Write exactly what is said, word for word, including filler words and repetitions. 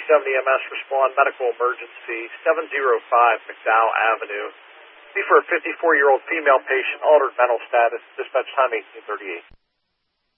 seventy M S respond medical emergency, seven oh five McDowell Avenue. Be for a fifty-four-year-old female patient, altered mental status, dispatch time eighteen thirty-eight.